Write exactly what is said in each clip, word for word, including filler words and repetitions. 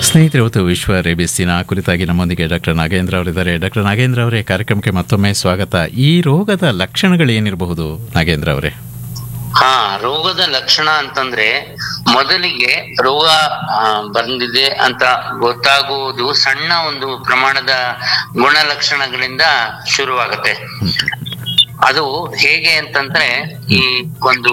ಸ್ನೇಹಿತರೆ, ಇವತ್ತು ವಿಶ್ವ ರೇಬಿಸ್ ದಿನ ಕುರಿತಾಗಿ ನಮ್ಮೊಂದಿಗೆ ಡಾಕ್ಟರ್ ನಾಗೇಂದ್ರ ಅವರಿದ್ದಾರೆ. ಡಾಕ್ಟರ್ ನಾಗೇಂದ್ರ ಅವರೇ, ಕಾರ್ಯಕ್ರಮಕ್ಕೆ ಮತ್ತೊಮ್ಮೆ ಸ್ವಾಗತ. ಈ ರೋಗದ ಲಕ್ಷಣಗಳು ಏನಿರಬಹುದು ನಾಗೇಂದ್ರ ಅವರೇ? ಹಾ, ರೋಗದ ಲಕ್ಷಣ ಅಂತಂದ್ರೆ ಮೊದಲಿಗೆ ರೋಗ ಆ, ಬಂದಿದೆ ಅಂತ ಗೊತ್ತಾಗುವುದು ಸಣ್ಣ ಒಂದು ಪ್ರಮಾಣದ ಗುಣಲಕ್ಷಣಗಳಿಂದ ಶುರುವಾಗತ್ತೆ. ಅದು ಹೇಗೆ ಅಂತಂದ್ರೆ ಈ ಒಂದು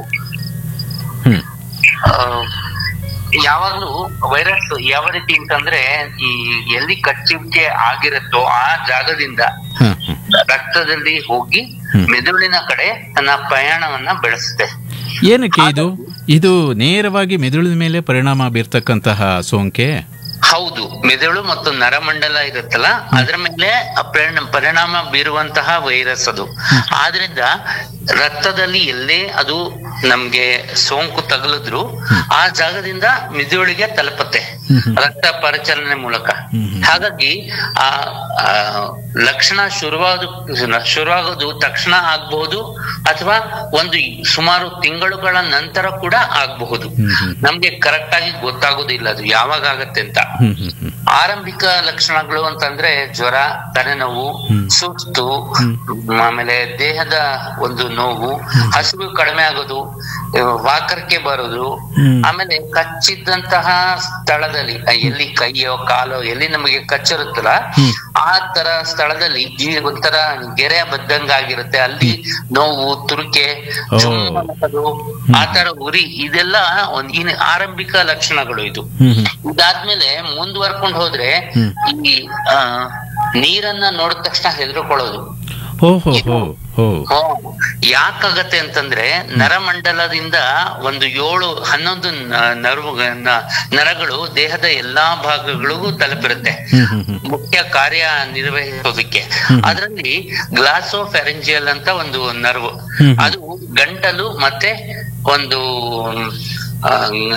ಹ್ಮ್ ಆ, ಯಾವಾಗ್ಲೂ ವೈರಸ್ ಯಾವ ರೀತಿ ಅಂತಂದ್ರೆ ಈ ಎಲ್ಲಿ ಕಚ್ಚುವಿಕೆ ಆಗಿರುತ್ತೋ ಆ ಜಾಗದಿಂದ ಹ್ಮ್ ಹ್ಮ್ ರಕ್ತದಲ್ಲಿ ಹೋಗಿ ಮೆದುಳಿನ ಕಡೆ ತನ್ನ ಪ್ರಯಾಣವನ್ನ ಬೆಳೆಸುತ್ತೆ. ಏನಕ್ಕೆ ಇದು ಇದು ನೇರವಾಗಿ ಮೆದುಳಿನ ಮೇಲೆ ಪರಿಣಾಮ ಬೀರ್ತಕ್ಕಂತಹ ಸೋಂಕೆ? ಹೌದು, ಮೆದುಳು ಮತ್ತು ನರಮಂಡಲ ಇರುತ್ತಲ್ಲ ಅದರ ಮೇಲೆ ಪರಿಣ- ಪರಿಣಾಮ ಬೀರುವಂತಹ ವೈರಸ್ ಅದು. ಆದ್ರಿಂದ ರಕ್ತದಲ್ಲಿ ಎಲ್ಲೇ ಅದು ನಮ್ಗೆ ಸೋಂಕು ತಗುಲಿದ್ರು ಆ ಜಾಗದಿಂದ ಮೆದುಳಿಗೆ ತಲುಪತ್ತೆ ರಕ್ತ ಪರಿಚಲನೆ ಮೂಲಕ. ಹಾಗಾಗಿ ಆ ಆ, ಲಕ್ಷಣ ಶುರುವಾದ ಶುರುವಾಗೋದು ತಕ್ಷಣ ಆಗ್ಬಹುದು ಅಥವಾ ಒಂದು ಸುಮಾರು ತಿಂಗಳುಗಳ ನಂತರ ಕೂಡ ಆಗಬಹುದು. ನಮ್ಗೆ ಕರೆಕ್ಟ್ ಆಗಿ ಗೊತ್ತಾಗೋದಿಲ್ಲ ಅದು ಯಾವಾಗ ಆಗತ್ತೆ ಅಂತ. ಹ್ಮ್ ಹ್ಮ್ ಹ್ಮ್ ಆರಂಭಿಕ ಲಕ್ಷಣಗಳು ಅಂತಂದ್ರೆ ಜ್ವರ, ತಲೆನೋವು, ಸುಸ್ತು, ಆಮೇಲೆ ದೇಹದ ಒಂದು ನೋವು, ಹಸಿವು ಕಡಿಮೆ ಆಗೋದು, ವಾಕರಿಕೆ ಬರೋದು, ಆಮೇಲೆ ಕಚ್ಚಿದಂತಹ ಸ್ಥಳದಲ್ಲಿ ಎಲ್ಲಿ ಕೈಯೋ ಕಾಲೋ ಎಲ್ಲಿ ನಮಗೆ ಕಚ್ಚಿರುತ್ತಲ್ಲ ಆ ತರ ಸ್ಥಳದಲ್ಲಿ ಈ ಒಂಥರ ಗೆರೆ ಬದ್ದಂಗ ಆಗಿರುತ್ತೆ, ಅಲ್ಲಿ ನೋವು, ತುರಿಕೆ, ಜುಮ್ ಅನ್ನೋದು, ಆ ತರ ಉರಿ, ಇದೆಲ್ಲ ಒಂದ್ ಇನ್ ಆರಂಭಿಕ ಲಕ್ಷಣಗಳು. ಇದು ಇದಾದ್ಮೇಲೆ ಮುಂದುವರ್ಕೊಂಡು ಹೋದ್ರೆ ಈ ಆ ನೀರನ್ನ ನೋಡಿದ ತಕ್ಷಣ ಹೆದರ್ಕೊಳ್ಳೋದು. ಓಹೋ ಹೋ ಹೋ ಯಾಕಾಗತ್ತೆ ಅಂತಂದ್ರೆ ನರಮಂಡಲದಿಂದ ಒಂದು ಏಳು ಹನ್ನೊಂದು ನ- ನರ್ವ್ ನ- ನರಗಳು ದೇಹದ ಎಲ್ಲಾ ಭಾಗಗಳಿಗೂ ತಲುಪಿರುತ್ತೆ ಮುಖ್ಯ ಕಾರ್ಯ ನಿರ್ವಹಿಸೋದಕ್ಕೆ. ಅದರಲ್ಲಿ ಗ್ಲಾಸೋಫೆರೆಂಜಿಯಲ್ ಅಂತ ಒಂದು ನರ್ವ್, ಅದು ಗಂಟಲು ಮತ್ತೆ ಒಂದು ಆ,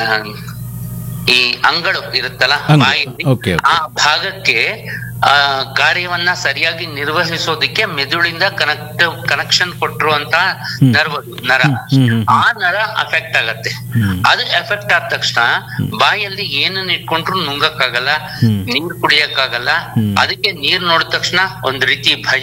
ಈ ಅಂಗಳು ಇರುತ್ತಲ್ಲ ಅಂಗಳು. ಬಾಯಲ್ಲಿ, Okay, okay. ಆ ಭಾಗಕ್ಕೆ ಆ ಕಾರ್ಯವನ್ನ ಸರಿಯಾಗಿ ನಿರ್ವಹಿಸೋದಕ್ಕೆ ಮೆದುಳಿಂದ ಕನೆಕ್ಟ್ ಕನೆಕ್ಷನ್ ಕೊಟ್ಟಿರುವಂತ ನರ್ವ್ ನರ, ಆ ನರ ಅಫೆಕ್ಟ್ ಆಗತ್ತೆ. ಅದು ಎಫೆಕ್ಟ್ ಆದ ತಕ್ಷಣ ಬಾಯಲ್ಲಿ ಏನನ್ನ ಇಟ್ಕೊಂಡ್ರು ನುಂಗಕ್ಕಾಗಲ್ಲ, ನೀರ್ ಕುಡಿಯಕ್ಕಾಗಲ್ಲ. ಅದಕ್ಕೆ ನೀರ್ ನೋಡಿದ ತಕ್ಷಣ ಒಂದ್ ರೀತಿ ಭಯ